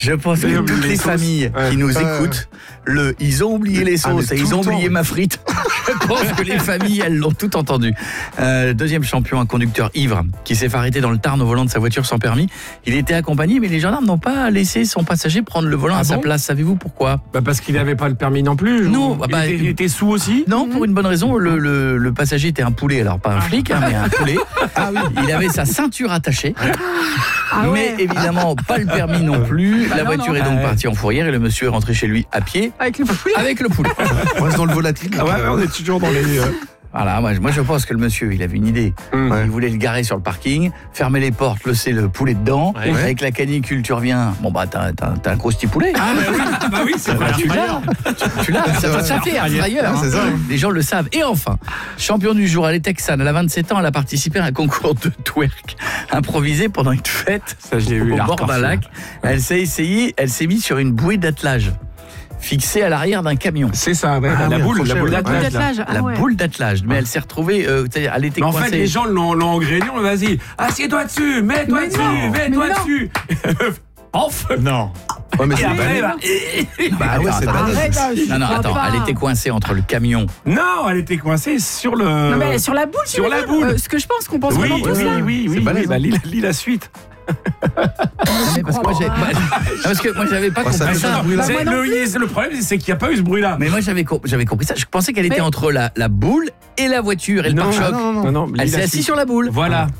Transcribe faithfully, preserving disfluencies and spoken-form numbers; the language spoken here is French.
Je pense que Ils toutes les, les familles ouais. qui nous euh... écoutent, le, ils ont oublié les sauces ah, et ils ont oublié ma frite. Je pense que les familles, elles l'ont tout entendu. Euh, deuxième champion, un conducteur ivre qui s'est fait arrêter dans le Tarn au volant de sa voiture sans permis. Il était accompagné, mais les gendarmes n'ont pas laissé son passager prendre le volant ah à bon sa place. Savez-vous pourquoi ? Bah parce qu'il n'avait pas le permis non plus. Non, il, bah, était, il était sous aussi. Non, pour une bonne raison. Le, le, le passager était un poulet, alors pas un flic, hein, mais un poulet. Ah oui. Il avait sa ceinture attachée, ah ouais. mais évidemment pas le permis non plus. Bah La non, voiture non. est donc ah ouais. partie en fourrière et le monsieur est rentré chez lui à pied. Avec le poulet. Avec le poulet. On reste dans le volatile. Ah ouais, on est toujours dans les... Euh... Voilà, moi, moi je pense que le monsieur, il avait une idée. Mmh. Il voulait le garer sur le parking, fermer les portes, laisser le poulet dedans. Ouais. Avec la canicule, tu reviens. Bon bah t'as, t'as, t'as un gros petit poulet. Ah bah oui, ah, bah oui c'est vrai. Tu l'as. Tu l'as. Ça, ça, ça fait un frayeur. Hein. Hein. Les gens le savent. Et enfin, champion du jour, elle est texane. Elle a vingt-sept ans. Elle a participé à un concours de twerk improvisé pendant une fête. Ça, je l'ai vu. Au bord d'un lac. Elle s'est essayée. Elle s'est mise sur une bouée d'attelage fixée à l'arrière d'un camion. C'est ça, ouais, ah, la, oui, boule, la boule d'attelage. La, ah, ouais. la boule d'attelage. Mais elle s'est retrouvée, euh, c'est-à-dire, elle était mais en coincée. fait, les gens l'ont, l'ont engrénion, vas-y, assieds-toi dessus, mets-toi mais dessus, non, mets-toi dessus. Enfin. Non. Ouais, mais et c'est après, bah, bah ouais, c'est arrête, non, non, attends, pas. Elle était coincée entre le camion. Non, elle était coincée sur le. Non, mais sur la boule, sur la boule. Euh, ce que je pense qu'on pense oui, vraiment tous oui, là. Oui, oui, oui. Bah, lis, lis la suite. Mais parce que moi, j'ai, moi, parce que moi j'avais pas oh, compris ça. ça. Bah, c'est le, le problème c'est qu'il n'y a pas eu ce bruit là. Mais moi j'avais, j'avais compris ça. Je pensais qu'elle était mais... entre la, la boule et la voiture et le pare-choc. Non, non, non, non, elle s'est assise sur la boule. Voilà.